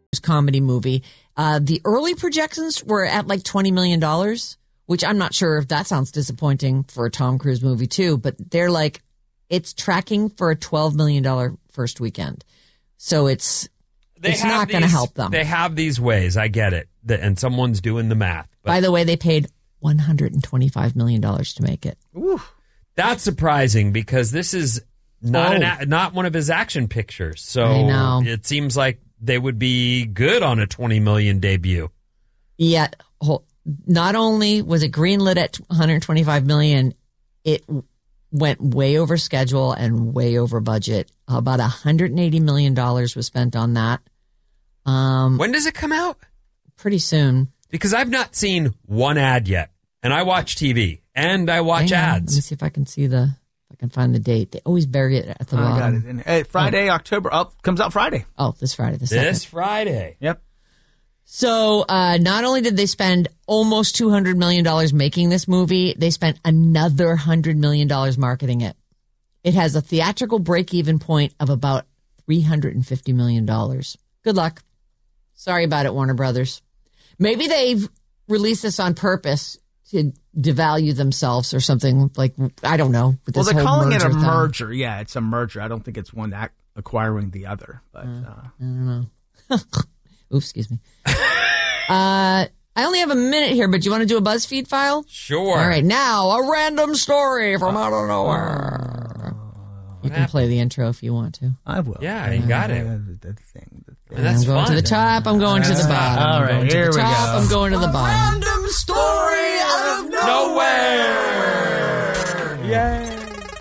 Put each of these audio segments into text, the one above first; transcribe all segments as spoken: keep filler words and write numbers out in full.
comedy movie. Uh, the early projections were at like twenty million dollars, which I'm not sure if that sounds disappointing for a Tom Cruise movie too, but they're like, it's tracking for a twelve million dollars first weekend. So it's they it's not going to help them. They have these ways. I get it. And someone's doing the math. But by the way, they paid one hundred twenty-five million dollars to make it. Ooh. That's surprising because this is not oh. an, not one of his action pictures. So I know. It seems like they would be good on a twenty million dollars debut. Yet, not only was it greenlit at one hundred twenty-five million dollars, it went way over schedule and way over budget. About one hundred eighty million dollars was spent on that. Um, when does it come out? Pretty soon. Because I've not seen one ad yet. And I watch T V. And I watch Hang on. ads. Let me see if I can see the, if I can find the date. They always bury it at the I bottom. got it. And, hey, Friday, oh. October, oh, comes out Friday. Oh, this Friday, the This second. Friday. Yep. So uh, not only did they spend almost two hundred million dollars making this movie, they spent another one hundred million dollars marketing it. It has a theatrical break-even point of about three hundred fifty million dollars. Good luck. Sorry about it, Warner Brothers. Maybe they've released this on purpose to devalue themselves or something like, I don't know. With Well, this they're whole calling it a thing. merger. Yeah, it's a merger. I don't think it's one act acquiring the other. But uh, I don't know. Oops, excuse me. uh, I only have a minute here, but do you want to do a BuzzFeed file? Sure. All right, now a random story from out of nowhere. You can play the intro if you want to. I will. Yeah, you got it. The, the thing, the thing. And that's I'm going fun. to the top. I'm going to the bottom. All I'm right, going to here the we top. go. I'm going to the A bottom. Random story out of Nowhere. Yay.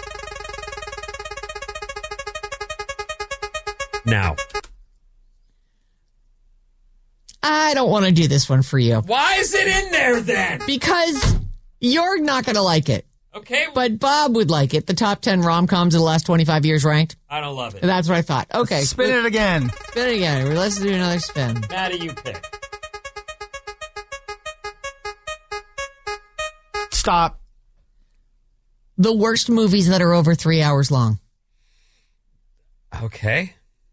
Now. I don't want to do this one for you Why is it in there then? because you're not going to like it. Okay. But Bob would like it. The top ten rom-coms of the last twenty-five years ranked. I don't love it. That's what I thought. Okay. Spin it again. Spin it again. Let's do another spin. Maddie, you pick. Stop. The worst movies that are over three hours long. Okay.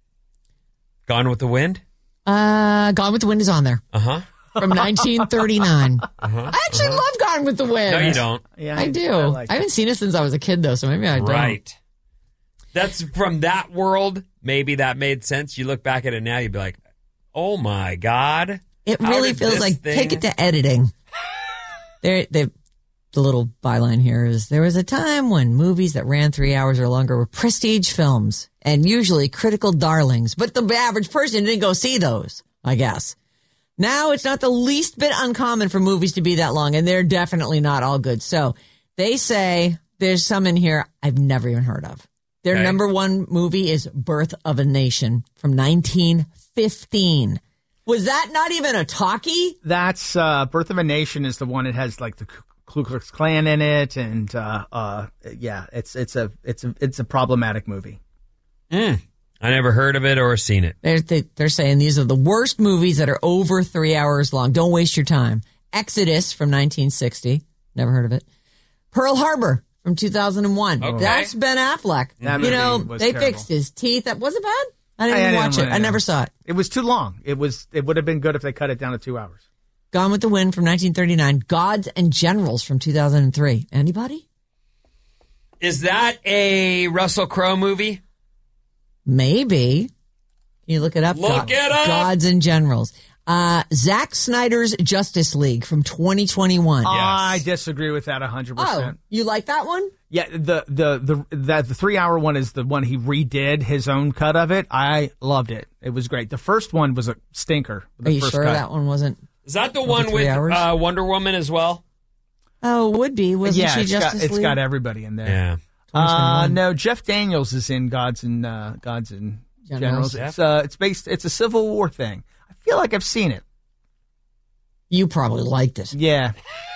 Gone with the Wind? Uh, Gone with the Wind is on there. Uh-huh. From nineteen thirty-nine. Uh-huh. I actually uh-huh. love Gone with the Wind. No, you don't. Yeah, I do. I, I, like haven't it. seen it since I was a kid, though, so maybe I don't. Right. That's from that world. Maybe that made sense. You look back at it now, you'd be like, oh, my God. It How really did feels this like, thing- take it to editing. there, they, the little byline here is, there was a time when movies that ran three hours or longer were prestige films and usually critical darlings, but the average person didn't go see those, I guess. Now it's not the least bit uncommon for movies to be that long, and they're definitely not all good. So they say there's some in here I've never even heard of. Their Okay. number one movie is Birth of a Nation from nineteen fifteen. Was that not even a talkie? That's uh, Birth of a Nation is the one that has like the Ku Klux Klan in it, and uh, uh, yeah, it's it's a it's a it's a problematic movie. Mm. I never heard of it or seen it. They're, they, they're saying these are the worst movies that are over three hours long. Don't waste your time. Exodus from nineteen sixty. Never heard of it. Pearl Harbor from two thousand one. Okay. That's Ben Affleck. That you movie know, was they terrible. fixed his teeth. That was it bad? I didn't I- I even didn't watch it. wanna I know. never saw it. It was too long. It was. It would have been good if they cut it down to two hours. Gone with the Wind from nineteen thirty-nine. Gods and Generals from two thousand three. Anybody? Is that a Russell Crowe movie? Maybe. Can you look it up? Look it up. Gods and Generals. Uh, Zack Snyder's Justice League from twenty twenty-one. I disagree with that one hundred Oh, percent. you like that one? Yeah, the the the that the three hour one is the one he redid his own cut of it. I loved it. It was great. The first one was a stinker. The Are you first sure cut. that one wasn't? Is that the Over one three with hours? uh, Wonder Woman as well? Oh, it would be. Wasn't yeah, she it's Justice got, it's League? got everybody in there. Yeah. Uh, twenty twenty-one. no, Jeff Daniels is in Gods and uh, Gods and Generals. Generals. It's uh, it's based. It's a Civil War thing. I feel like I've seen it. You probably liked it. Yeah.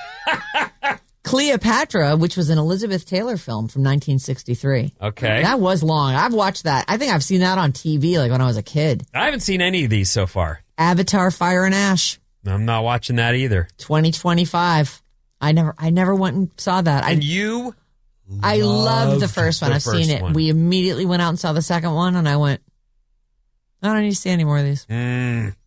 Cleopatra, which was an Elizabeth Taylor film from nineteen sixty-three. Okay. That was long. I've watched that. I think I've seen that on T V like when I was a kid. I haven't seen any of these so far. Avatar: Fire and Ash, I'm not watching that either. twenty twenty-five. I never, I never went and saw that. I, And you I loved the loved first one. the I've seen first it. one. We immediately went out and saw the second one, and I went, I don't need to see any more of these. Mm,